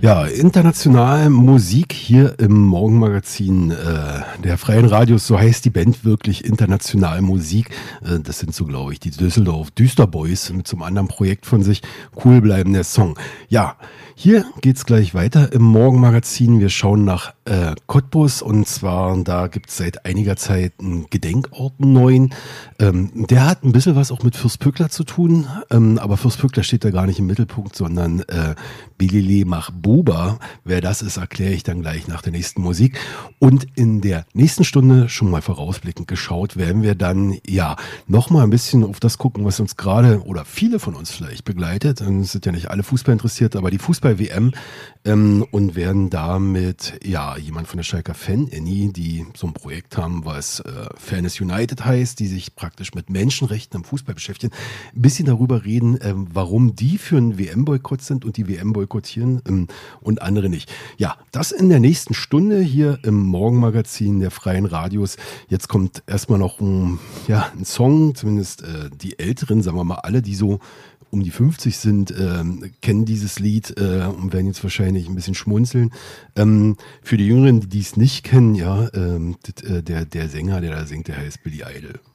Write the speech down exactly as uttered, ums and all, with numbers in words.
Ja, international Musik hier im Morgenmagazin äh, der Freien Radios, so heißt die Band wirklich, international Musik. Äh, das sind so, glaube ich, die Düsseldorf Düsterboys mit so einem anderen Projekt von sich. Cool bleiben der Song. Ja, hier geht's gleich weiter im Morgenmagazin. Wir schauen nach äh, Cottbus und zwar, da gibt's seit einiger Zeit einen Gedenkort, einen neuen. Ähm, der hat ein bisschen was auch mit Fürst-Pückler zu tun, ähm, aber Fürst-Pückler steht da gar nicht im Mittelpunkt, sondern äh, Bilili Mahbuba. Wer das ist, erkläre ich dann gleich nach der nächsten Musik. Und in der nächsten Stunde, schon mal vorausblickend geschaut, werden wir dann ja nochmal ein bisschen auf das gucken, was uns gerade oder viele von uns vielleicht begleitet. Es sind ja nicht alle Fußball interessiert, aber die Fußball-W M ähm, und werden damit ja jemand von der Schalker Fan-Annie, die so ein Projekt haben, was äh, Fairness United heißt, die sich praktisch mit Menschenrechten im Fußball beschäftigen, ein bisschen darüber reden, äh, warum die für einen W M-Boykott sind und die W M boykottieren ähm, und andere nicht. Ja, das in der nächsten Stunde hier im Morgenmagazin der Freien Radios. Jetzt kommt erstmal noch ein, ja, ein Song, zumindest äh, die Älteren, sagen wir mal alle, die so um die fünfzig sind, äh, kennen dieses Lied äh, und werden jetzt wahrscheinlich ein bisschen schmunzeln. Ähm, für die Jüngeren, die es nicht kennen, ja, ähm, dit, äh, der, der Sänger, der da singt, der heißt Billy Idol.